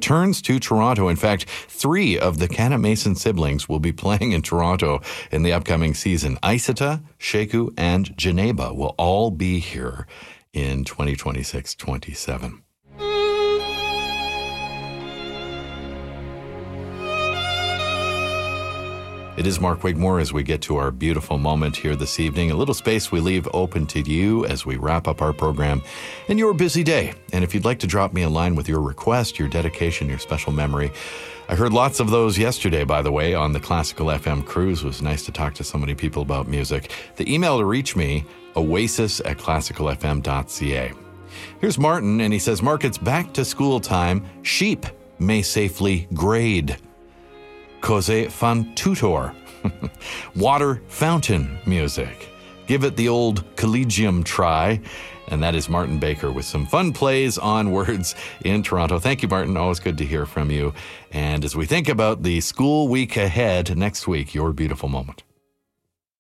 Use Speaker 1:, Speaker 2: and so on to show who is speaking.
Speaker 1: returns to Toronto. In fact, 3 of the Canet Mason siblings will be playing in Toronto in the upcoming season. Aissata, Sheku, and Janeba will all be here in 2026-27. It is Mark Wigmore as we get to our beautiful moment here this evening. A little space we leave open to you as we wrap up our program in your busy day. And if you'd like to drop me a line with your request, your dedication, your special memory, I heard lots of those yesterday, by the way, on the Classical FM cruise. It was nice to talk to so many people about music. The email to reach me, oasis@classicalfm.ca. Here's Martin, and he says, Mark, it's back to school time. Sheep may safely grade. Cose fan tutor. Water fountain music. Give it the old collegium try. And that is Martin Baker with some fun plays on words in Toronto. Thank you, Martin. Always good to hear from you. And as we think about the school week ahead, next week, your beautiful moment.